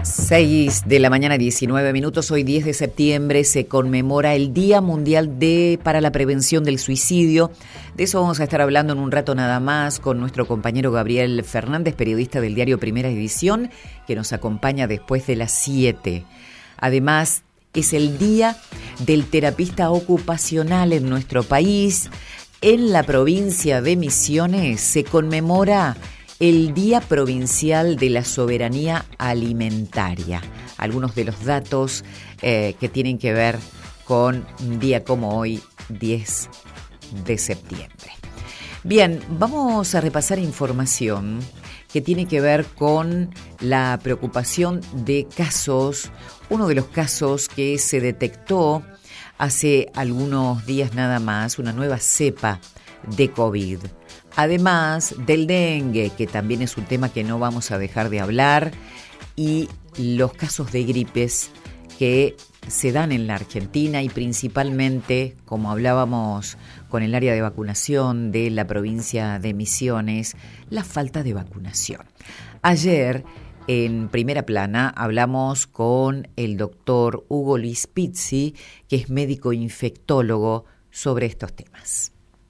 6:19 a.m. Hoy 10 de septiembre se conmemora el Día Mundial para la Prevención del Suicidio. De eso vamos a estar hablando en un rato nada más con nuestro compañero Gabriel Fernández, periodista del diario Primera Edición, que nos acompaña después de las 7. Además, es el Día del Terapista Ocupacional en nuestro país. En la provincia de Misiones se conmemora el Día Provincial de la Soberanía Alimentaria. Algunos de los datos que tienen que ver con un día como hoy, 10 de septiembre. Bien, vamos a repasar información que tiene que ver con la preocupación de casos. Uno de los casos que se detectó hace algunos días nada más, una nueva cepa de COVID. Además del dengue, que también es un tema que no vamos a dejar de hablar, y los casos de gripes que se dan en la Argentina y principalmente, como hablábamos con el área de vacunación de la provincia de Misiones, la falta de vacunación. Ayer, en Primera Plana, hablamos con el doctor Hugo Luis Pizzi, que es médico infectólogo, sobre estos temas.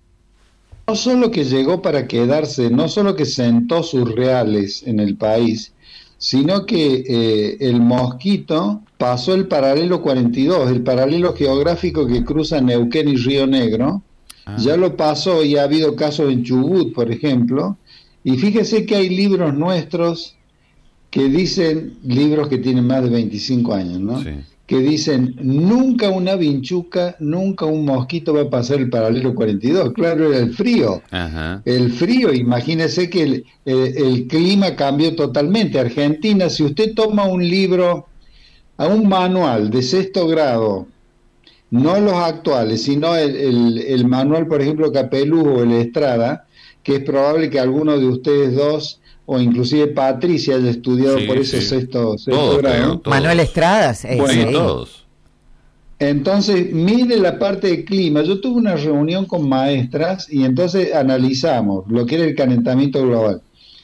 No solo que llegó para quedarse, no solo que sentó sus reales en el país, sino que el mosquito pasó el paralelo 42, el paralelo geográfico que cruza Neuquén y Río Negro, ya lo pasó y ha habido casos en Chubut, por ejemplo, y fíjese que hay libros nuestros que dicen, libros que tienen más de 25 años, ¿no? Sí. Que dicen, nunca una vinchuca, nunca un mosquito va a pasar el paralelo 42. Claro, era el frío. Ajá. El frío, imagínese que el clima cambió totalmente. Argentina, si usted toma un libro, a un manual de 6º grado, no los actuales, sino el manual, por ejemplo, Capelú o el Estrada, que es probable que alguno de ustedes dos o inclusive Patricia haya estudiado por esos sexto grado. Manuel Estrada, bueno, sí, todos. Entonces, mire la parte de clima. Yo tuve una reunión con maestras y entonces analizamos lo que era el calentamiento global.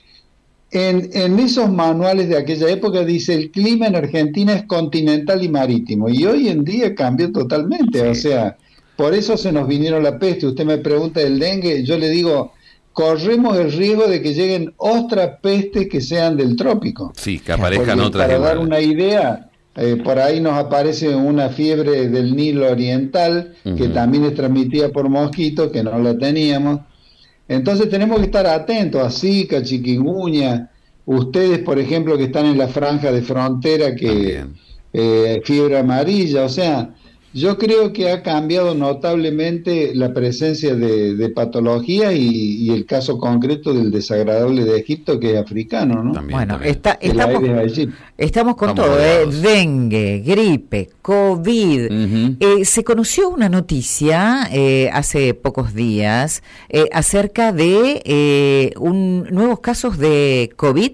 En esos manuales de aquella época dice el clima en Argentina es continental y marítimo, y hoy en día cambió totalmente, o sea, por eso se nos vinieron la peste. Usted me pregunta del dengue, yo le digo, corremos el riesgo de que lleguen otras pestes que sean del trópico. Sí, que aparezcan otras. Para dar una idea, por ahí nos aparece una fiebre del Nilo Oriental, que también es transmitida por mosquitos, que no la teníamos. Entonces tenemos que estar atentos a Zika, chikungunya. Ustedes, por ejemplo, que están en la franja de frontera, que fiebre amarilla, o sea, yo creo que ha cambiado notablemente la presencia de patología y el caso concreto del desagradable de Egipto, que es africano, ¿no? También, bueno, estamos con todo, dengue, gripe, COVID. Se conoció una noticia hace pocos días acerca de nuevos casos de COVID.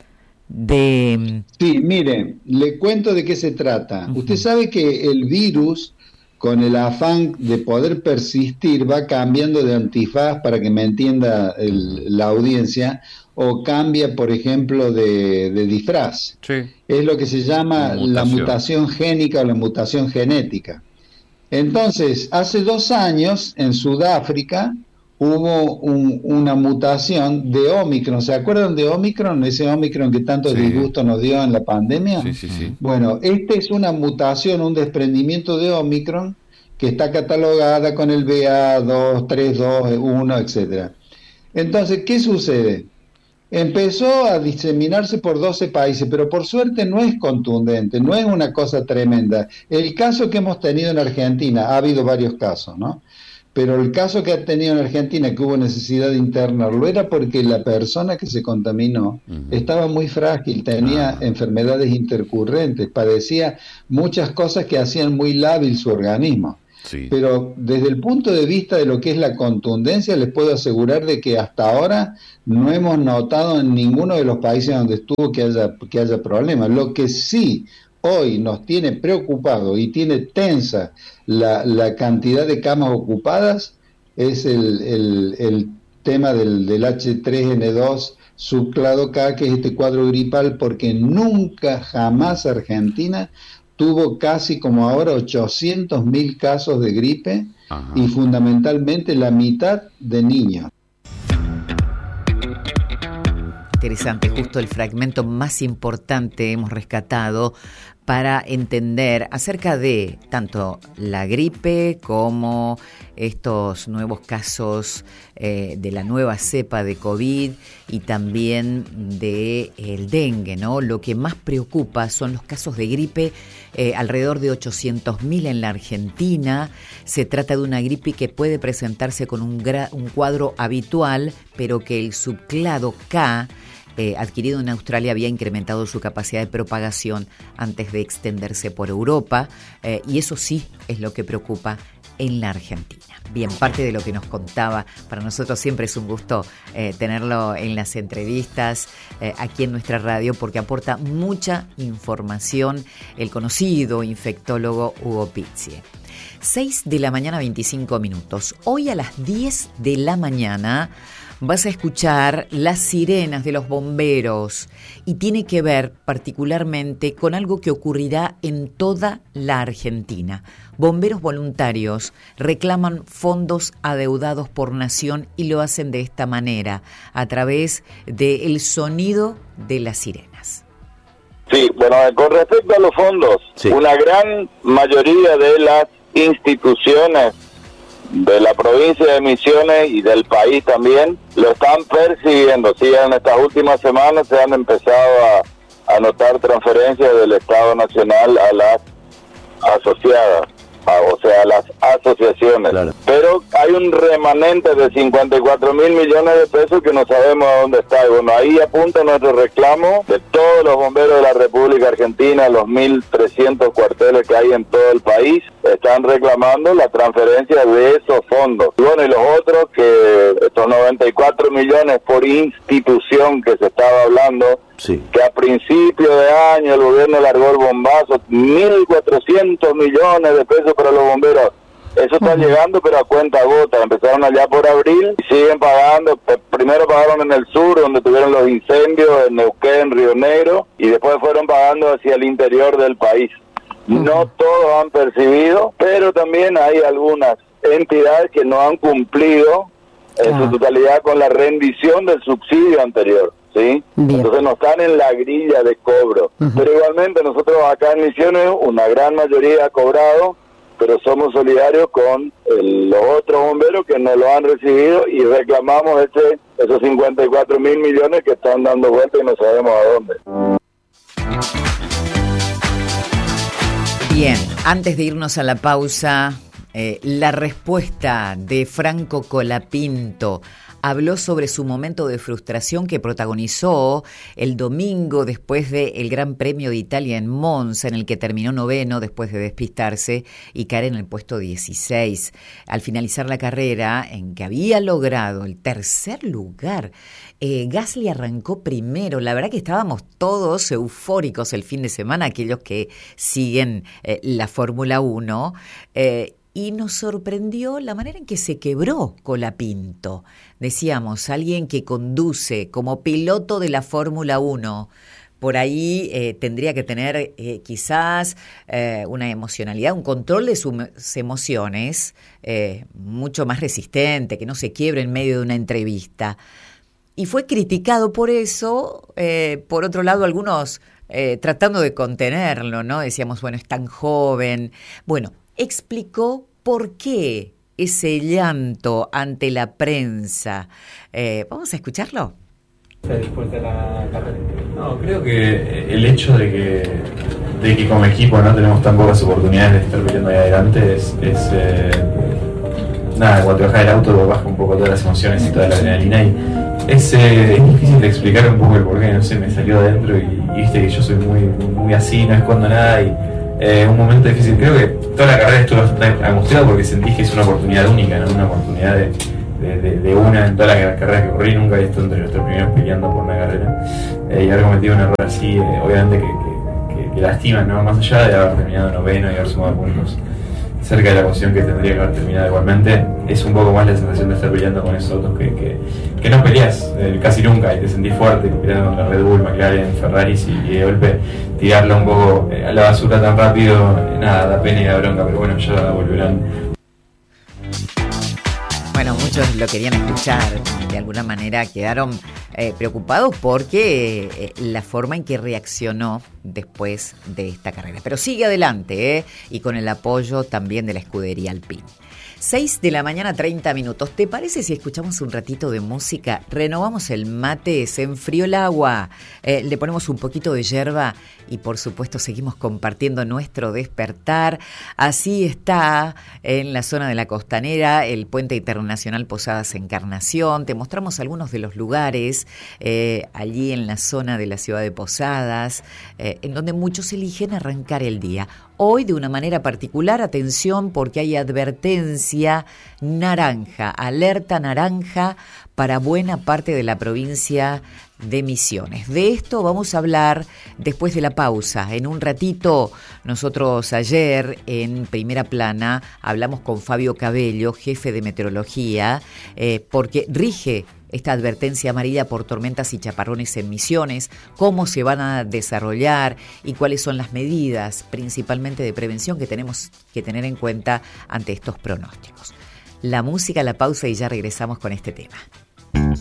Sí, mire, le cuento de qué se trata. Usted sabe que el virus, con el afán de poder persistir, va cambiando de antifaz, para que me entienda la audiencia, o cambia, por ejemplo, de disfraz. Sí. Es lo que se llama la mutación génica o la mutación genética. Entonces, hace 2 años, en Sudáfrica, hubo una mutación de Omicron. ¿Se acuerdan de Omicron? Ese Omicron que tanto disgusto nos dio en la pandemia. Sí. Bueno, esta es una mutación, un desprendimiento de Omicron que está catalogada con el BA2, 3, 2, 1, etcétera. Entonces, ¿qué sucede? Empezó a diseminarse por 12 países, pero por suerte no es contundente, no es una cosa tremenda. El caso que hemos tenido en Argentina, ha habido varios casos, ¿no? Pero el caso que ha tenido en Argentina, que hubo necesidad de internarlo, era porque la persona que se contaminó estaba muy frágil, tenía enfermedades intercurrentes, padecía muchas cosas que hacían muy lábil su organismo. Sí. Pero desde el punto de vista de lo que es la contundencia, les puedo asegurar de que hasta ahora no hemos notado en ninguno de los países donde estuvo que haya problemas. Lo que sí hoy nos tiene preocupado y tiene tensa la cantidad de camas ocupadas es el tema del H3N2 subclado K, que es este cuadro gripal, porque nunca, jamás Argentina tuvo casi como ahora 800.000 casos de gripe. Ajá. Y fundamentalmente la mitad de niños. Interesante, justo el fragmento más importante hemos rescatado para entender acerca de tanto la gripe como estos nuevos casos de la nueva cepa de COVID y también del dengue, ¿no? Lo que más preocupa son los casos de gripe, alrededor de 800.000 en la Argentina. Se trata de una gripe que puede presentarse con un cuadro habitual, pero que el subclado K adquirido en Australia había incrementado su capacidad de propagación antes de extenderse por Europa, y eso sí es lo que preocupa en la Argentina. Bien, parte de lo que nos contaba, para nosotros siempre es un gusto tenerlo en las entrevistas aquí en nuestra radio, porque aporta mucha información el conocido infectólogo Hugo Pizzie. 6 de la mañana, 25 minutos. Hoy a las 10 de la mañana vas a escuchar las sirenas de los bomberos y tiene que ver particularmente con algo que ocurrirá en toda la Argentina. Bomberos voluntarios reclaman fondos adeudados por Nación y lo hacen de esta manera, a través del sonido de las sirenas. Sí, bueno, con respecto a los fondos, sí, una gran mayoría de las instituciones de la provincia de Misiones y del país también lo están percibiendo. Sí, en estas últimas semanas se han empezado a notar transferencias del Estado Nacional a las asociadas, o sea, a las asociaciones. Claro. Pero hay un remanente de 54.000 millones de pesos que no sabemos a dónde está. Y bueno, ahí apunta nuestro reclamo de todos los bomberos de la República Argentina, los 1.300 cuarteles que hay en todo el país, están reclamando la transferencia de esos fondos. Y bueno, y los otros, que estos 94 millones por institución que se estaba hablando, sí, que a principio de año el gobierno largó el bombazo, 1.400 millones de pesos para los bomberos. Eso está llegando, pero a cuenta gota. Empezaron allá por abril y siguen pagando. Primero pagaron en el sur, donde tuvieron los incendios, en Neuquén, Río Negro, y después fueron pagando hacia el interior del país. No todos han percibido, pero también hay algunas entidades que no han cumplido en su totalidad con la rendición del subsidio anterior, ¿sí? Bien. Entonces no están en la grilla de cobro. Pero igualmente nosotros acá en Misiones, una gran mayoría ha cobrado, pero somos solidarios con los otros bomberos que no lo han recibido y reclamamos esos 54.000 millones que están dando vuelta y no sabemos a dónde. Bien, antes de irnos a la pausa, la respuesta de Franco Colapinto. Habló sobre su momento de frustración que protagonizó el domingo después del Gran Premio de Italia en Monza, en el que terminó noveno después de despistarse y caer en el puesto 16. Al finalizar la carrera, en que había logrado el tercer lugar, Gasly arrancó primero. La verdad que estábamos todos eufóricos el fin de semana, aquellos que siguen la Fórmula 1, y nos sorprendió la manera en que se quebró Colapinto. Decíamos, alguien que conduce como piloto de la Fórmula 1, por ahí tendría que tener quizás una emocionalidad, un control de sus emociones mucho más resistente, que no se quiebre en medio de una entrevista. Y fue criticado por eso, por otro lado algunos tratando de contenerlo, ¿no? Decíamos, bueno, es tan joven. Bueno, explicó por qué ese llanto ante la prensa. ¿Vamos a escucharlo? Después de la carrera. No, creo que el hecho de que como equipo no tenemos tan pocas oportunidades de estar peleando ahí adelante es nada, cuando te bajas del auto baja un poco todas las emociones y toda la adrenalina y es difícil de explicar un poco el porqué, no sé, me salió adentro y viste que yo soy muy así, no escondo nada y un momento difícil. Creo que toda la carrera estuve bastante angustiado porque sentí que es una oportunidad única, ¿no? Una oportunidad de una en toda la carrera que corrí. Nunca he estado entre nuestros primeros peleando por una carrera y haber cometido un error así, obviamente que lastima, ¿no? Más allá de haber terminado noveno y haber sumado puntos, cerca de la posición que tendría que haber terminado igualmente. Es un poco más la sensación de estar peleando con esos autos que no peleas casi nunca y te sentís fuerte peleando con la Red Bull, McLaren, Ferraris y de golpe tirarlo un poco a la basura tan rápido, nada, da pena y da bronca, pero bueno, ya volverán. Bueno, muchos lo querían escuchar, de alguna manera quedaron preocupados porque la forma en que reaccionó después de esta carrera. Pero sigue adelante, y con el apoyo también de la escudería Alpine. 6:30 a.m. ¿Te parece si escuchamos un ratito de música? Renovamos el mate, se enfrió el agua, le ponemos un poquito de yerba y por supuesto seguimos compartiendo nuestro despertar. Así está en la zona de la Costanera el Puente Internacional Posadas Encarnación. Te mostramos algunos de los lugares allí en la zona de la ciudad de Posadas, en donde muchos eligen arrancar el día. Hoy de una manera particular, atención, porque hay advertencia naranja, alerta naranja para buena parte de la provincia de Misiones. De esto vamos a hablar después de la pausa. En un ratito, nosotros ayer en Primera Plana hablamos con Fabio Cabello, jefe de meteorología, porque rige esta advertencia amarilla por tormentas y chaparrones en Misiones, cómo se van a desarrollar y cuáles son las medidas, principalmente de prevención, que tenemos que tener en cuenta ante estos pronósticos. La música, la pausa y ya regresamos con este tema.